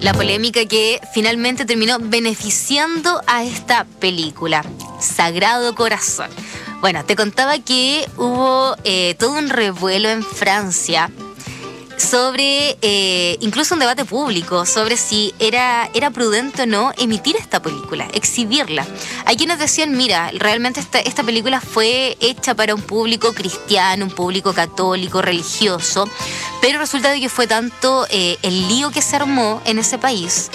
la polémica que finalmente terminó beneficiando a esta película, Sagrado Corazón. Bueno, te contaba que hubo todo un revuelo en Francia sobre, incluso un debate público, sobre si era prudente o no emitir esta película, exhibirla. Hay quienes decían, mira, realmente esta película fue hecha para un público cristiano, un público católico, religioso, pero resulta de que fue tanto el lío que se armó en ese país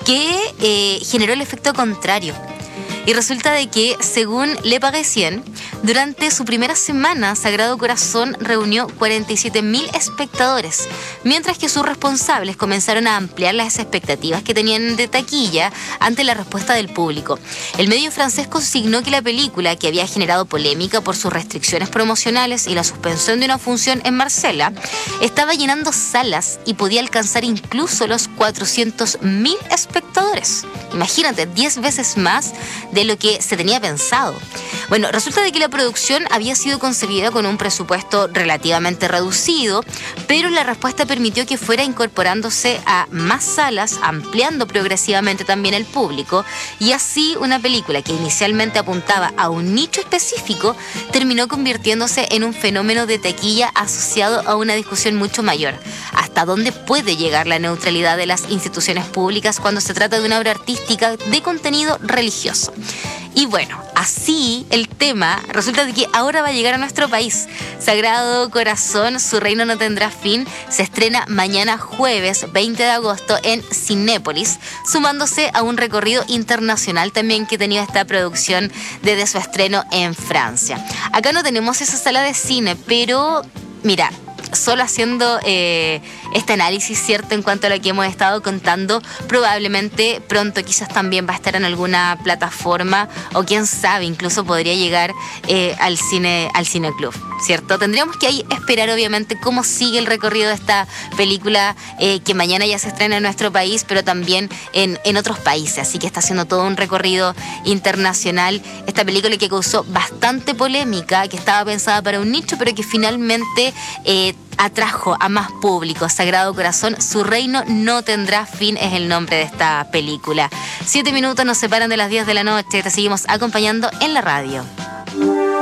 que generó el efecto contrario. Y resulta de que, según Le Parisien, durante su primera semana, Sagrado Corazón reunió 47.000 espectadores, mientras que sus responsables comenzaron a ampliar las expectativas que tenían de taquilla ante la respuesta del público. El medio francés consignó que la película, que había generado polémica por sus restricciones promocionales y la suspensión de una función en Marsella, estaba llenando salas y podía alcanzar incluso los 400.000 espectadores. Imagínate, 10 veces más de lo que se tenía pensado. Bueno, resulta de que la producción había sido concebida con un presupuesto relativamente reducido, pero la respuesta permitió que fuera incorporándose a más salas, ampliando progresivamente también el público, y así una película que inicialmente apuntaba a un nicho específico terminó convirtiéndose en un fenómeno de taquilla asociado a una discusión mucho mayor. ¿Hasta dónde puede llegar la neutralidad de las instituciones públicas cuando se trata de una obra artística de contenido religioso? Y bueno, así el tema resulta de que ahora va a llegar a nuestro país. Sagrado Corazón, Su Reino No Tendrá Fin, se estrena mañana jueves 20 de agosto en Cinépolis, sumándose a un recorrido internacional también que ha tenido esta producción desde su estreno en Francia. Acá no tenemos esa sala de cine, pero mira, solo haciendo este análisis, ¿cierto?, en cuanto a lo que hemos estado contando, probablemente pronto quizás también va a estar en alguna plataforma o quién sabe, incluso podría llegar al cineclub, ¿cierto? Tendríamos que ahí esperar obviamente cómo sigue el recorrido de esta película que mañana ya se estrena en nuestro país, pero también en otros países, así que está haciendo todo un recorrido internacional. Esta película que causó bastante polémica, que estaba pensada para un nicho, pero que finalmente atrajo a más público. Sagrado Corazón, Su Reino No Tendrá Fin es el nombre de esta película. 7 minutos nos separan de las 10 de la noche. Te seguimos acompañando en la radio.